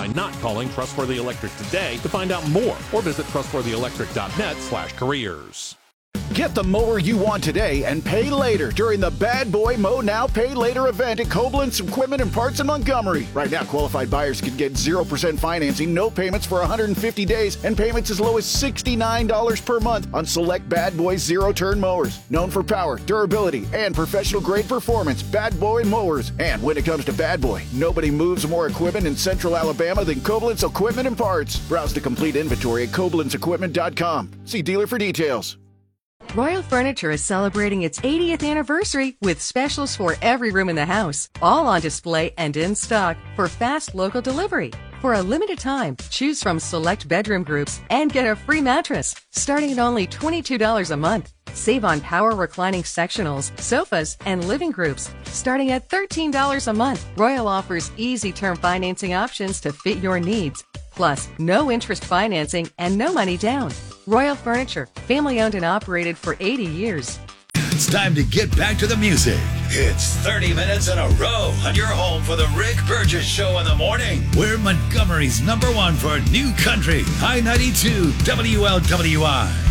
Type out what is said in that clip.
by not calling Trustworthy Electric today to find out more, or visit trustworthyelectric.net/careers. Get the mower you want today and pay later during the Bad Boy Mow Now Pay Later event at Koblenz Equipment and Parts in Montgomery. Right now, qualified buyers can get 0% financing, no payments for 150 days, and payments as low as $69 per month on select Bad Boy zero-turn mowers. Known for power, durability, and professional-grade performance, Bad Boy Mowers. And when it comes to Bad Boy, nobody moves more equipment in Central Alabama than Koblenz Equipment and Parts. Browse the complete inventory at KoblenzEquipment.com. See dealer for details. Royal Furniture is celebrating its 80th anniversary with specials for every room in the house, all on display and in stock for fast local delivery. For a limited time, choose from select bedroom groups and get a free mattress, starting at only $22 a month. Save on power reclining sectionals, sofas, and living groups, starting at $13 a month. Royal offers easy term financing options to fit your needs. Plus, no interest financing and no money down. Royal Furniture, family owned and operated for 80 years. It's time to get back to the music. It's 30 minutes in a row on your home for the Rick Burgess Show in the morning. We're Montgomery's #1 for new country, High 92 WLWI.